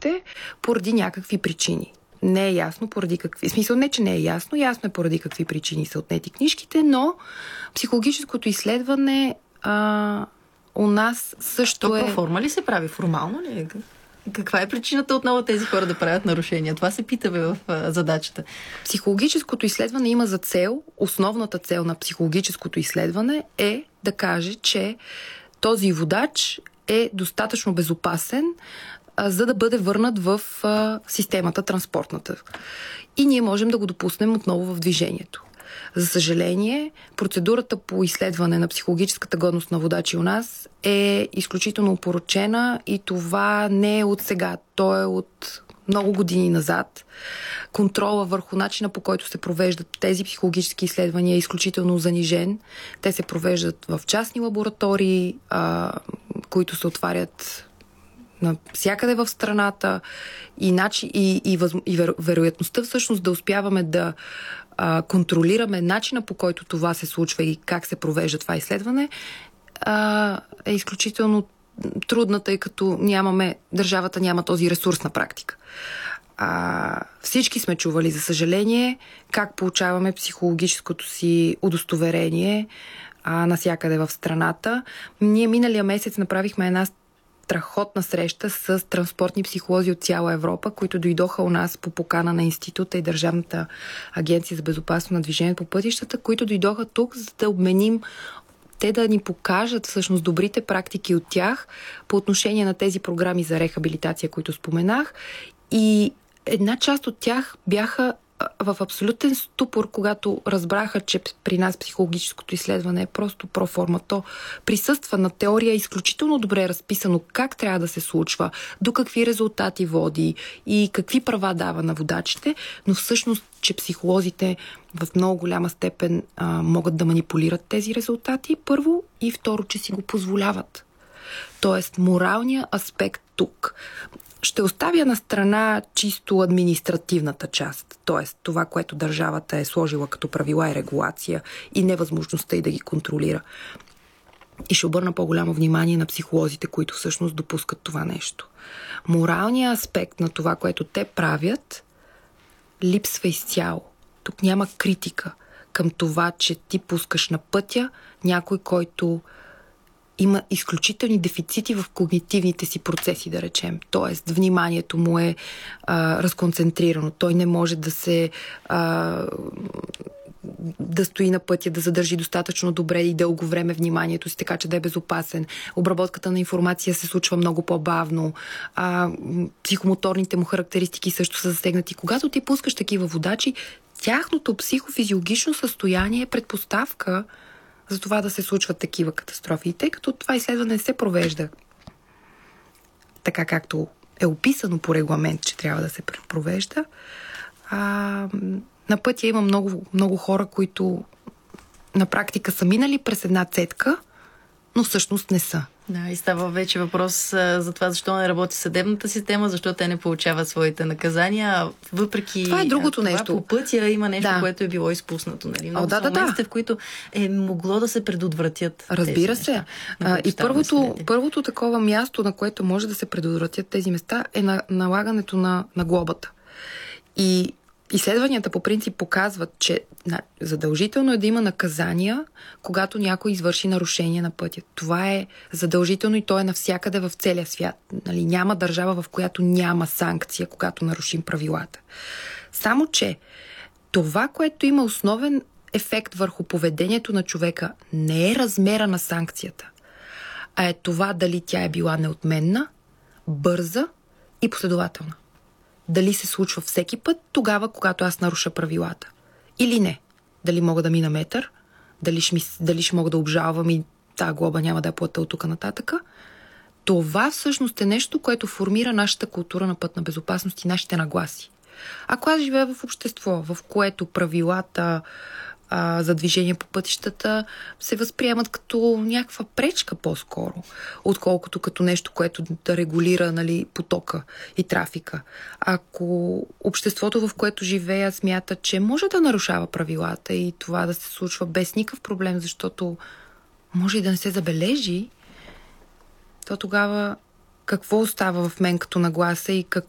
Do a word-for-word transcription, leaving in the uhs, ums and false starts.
книжките поради някакви причини. Не е ясно поради какви... В смисъл не, че не е ясно. Ясно е поради какви причини са отнети книжките, но психологическото изследване а, у нас също То е... проформа ли се прави? Формално ли е? Каква е причината отново тези хора да правят нарушения? Това се питаме в а, задачата. Психологическото изследване има за цел, основната цел на психологическото изследване е да каже, че този водач е достатъчно безопасен, а, за да бъде върнат в а, системата транспортната. И ние можем да го допуснем отново в движението. За съжаление, процедурата по изследване на психологическата годност на водачи у нас е изключително опорочена и това не е от сега, то е от много години назад. Контрола върху начина, по който се провеждат тези психологически изследвания е изключително занижен. Те се провеждат в частни лаборатории, а, които се отварят навсякъде в страната и, начи, и, и, въз, и веро, вероятността всъщност да успяваме да а, контролираме начина, по който това се случва и как се провежда това изследване, а, е изключително трудна, тъй като нямаме, държавата няма този ресурс на практика. А, всички сме чували, за съжаление, как получаваме психологическото си удостоверение а, насякъде в страната. Ние миналия месец направихме една страхотна среща с транспортни психолози от цяла Европа, които дойдоха у нас по покана на Института и Държавната агенция за безопасно на движение по пътищата, които дойдоха тук, за да обменим, те да ни покажат всъщност добрите практики от тях по отношение на тези програми за рехабилитация, които споменах. И една част от тях бяха в абсолютен ступор, когато разбраха, че при нас психологическото изследване е просто проформа. То присъства на теория, изключително добре е разписано как трябва да се случва, до какви резултати води и какви права дава на водачите, но всъщност, че психолозите в много голяма степен а, могат да манипулират тези резултати, първо, и второ, че си го позволяват. Тоест, моралният аспект тук. Ще оставя на страна чисто административната част, т.е. това, което държавата е сложила като правила и регулация и невъзможността и да ги контролира. И ще обърна по-голямо внимание на психолозите, които всъщност допускат това нещо. Моралният аспект на това, което те правят, липсва изцяло. Тук няма критика към това, че ти пускаш на пътя някой, който има изключителни дефицити в когнитивните си процеси, да речем. Тоест, вниманието му е а, разконцентрирано. Той не може да се а, да стои на пътя, да задържи достатъчно добре и дълго време вниманието си, така че да е безопасен. Обработката на информация се случва много по-бавно. А, психомоторните му характеристики също са засегнати. Когато ти пускаш такива водачи, тяхното психофизиологично състояние е предпоставка за това да се случват такива катастрофи. И тъй като това изследване се провежда така, както е описано по регламент, че трябва да се провежда, а, на пътя има много, много хора, които на практика са минали през една цедка, но всъщност не са. Да, и става вече въпрос а, за това, защо не работи съдебната система, защо те не получават своите наказания. Въпреки това е другото а, това, нещо. По пътя има нещо, да. което е било изпуснато. Нали? Много О, да, са да, моментите, да. в които е могло да се предотвратят. Разбира тези се. неща, А, и първото, първото такова място, на което може да се предотвратят тези места, е на налагането на, на глобата. И изследванията по принцип показват, че задължително е да има наказания, когато някой извърши нарушение на пътя. Това е задължително и то е навсякъде в целия свят. Нали, няма държава, в която няма санкция, когато нарушим правилата. Само че това, което има основен ефект върху поведението на човека, не е размера на санкцията, а е това дали тя е била неотменна, бърза и последователна. Дали се случва всеки път тогава, когато аз наруша правилата. Или не. Дали мога да мина метър, дали ще, ми, дали ще мога да обжалвам и тази глоба няма да я плата от тук нататъка. Това всъщност е нещо, което формира нашата култура на пътна безопасност и нашите нагласи. Ако аз живея в общество, в което правилата а, за движение по пътищата се възприемат като някаква пречка по-скоро, отколкото като нещо, което да регулира, нали, потока и трафика. Ако обществото, в което живея, смята, че може да нарушава правилата и това да се случва без никакъв проблем, защото може и да не се забележи, то тогава какво остава в мен като нагласа и как,